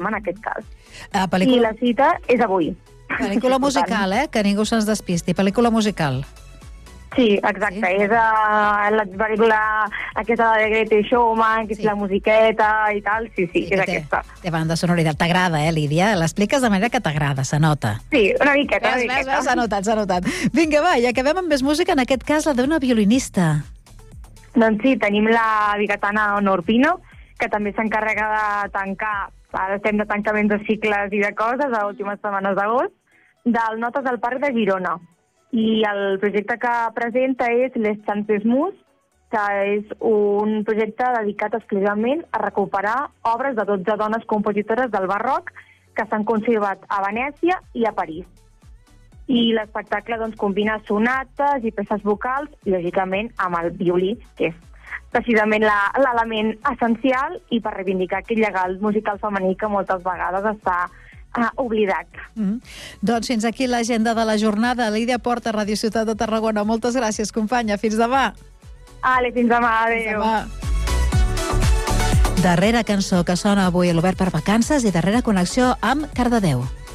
programa, en aquest cas. I Pel·lícula... la cita és avui. Pel·lícula musical, que ningú se'ns despisti. Pel·lícula musical. Sí, exacte. Sí? És la pel·lícula aquesta de Greatest Showman, que és la musiqueta i tal. Sí, és aquesta. Té banda sonoritat. T'agrada, Lídia? L'expliques de manera que t'agrada, se nota. Sí, una miqueta. S'ha notat. Vinga, va, i acabem amb més música, en aquest cas la d'una violinista. Doncs sí, tenim la biguetana Honor Pino, que també s'encarrega de tancar, ara estem de tancaments de cicles i de coses, a últimes setmanes d'agost, del Notes del Parc de Girona. I el projecte que presenta és Les Chances Mus, que és un projecte dedicat exclusivament a recuperar obres de 12 dones compositores del barroc que s'han conservat a Venècia i a París. I l'espectacle doncs, combina sonates i peces vocals, lògicament amb el violí, que és precisament l'element essencial, i per reivindicar aquest llegat musical femení que moltes vegades està oblidat. Doncs fins aquí l'agenda de la jornada. Lídia Porta, Ràdio Ciutat de Tarragona. Moltes gràcies, companya. Fins demà. Fins demà. Adéu. Darrera cançó que sona avui a l'Obert per Vacances i darrera connexió amb Cardedeu.